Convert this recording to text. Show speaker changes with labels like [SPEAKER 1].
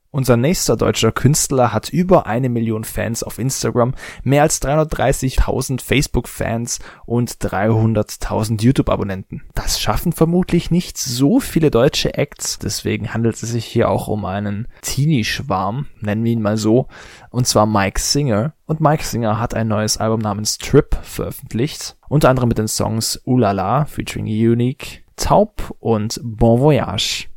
[SPEAKER 1] Unser nächster deutscher Künstler hat über 1 Million Fans auf Instagram, mehr als 330.000 Facebook-Fans und 300.000 YouTube-Abonnenten. Das schaffen vermutlich nicht so viele deutsche Acts, deswegen handelt es sich hier auch um einen Teenie-Schwarm, nennen wir ihn mal so, und zwar Mike Singer. Und Mike Singer hat ein neues Album namens Trip veröffentlicht, unter anderem mit den Songs Oulala featuring Unique, Taub und Bon Voyage.